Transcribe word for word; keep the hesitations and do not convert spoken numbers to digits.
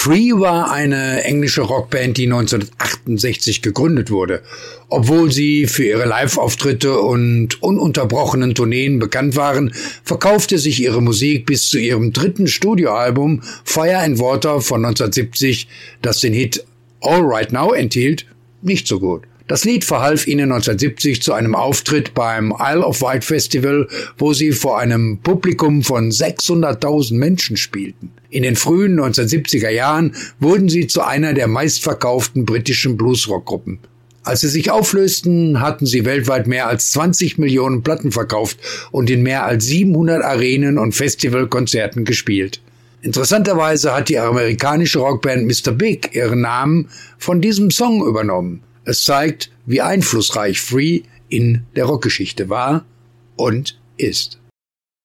Free war eine englische Rockband, die neunzehnhundertachtundsechzig gegründet wurde. Obwohl sie für ihre Live-Auftritte und ununterbrochenen Tourneen bekannt waren, verkaufte sich ihre Musik bis zu ihrem dritten Studioalbum Fire and Water von neunzehnhundertsiebzig, das den Hit All Right Now enthielt, nicht so gut. Das Lied verhalf ihnen neunzehnhundertsiebzig zu einem Auftritt beim Isle of Wight Festival, wo sie vor einem Publikum von sechshunderttausend Menschen spielten. In den frühen neunzehnhundertsiebziger Jahren wurden sie zu einer der meistverkauften britischen Bluesrockgruppen. Als sie sich auflösten, hatten sie weltweit mehr als zwanzig Millionen Platten verkauft und in mehr als siebenhundert Arenen und Festivalkonzerten gespielt. Interessanterweise hat die amerikanische Rockband Mister Big ihren Namen von diesem Song übernommen. Es zeigt, wie einflussreich Free in der Rockgeschichte war und ist.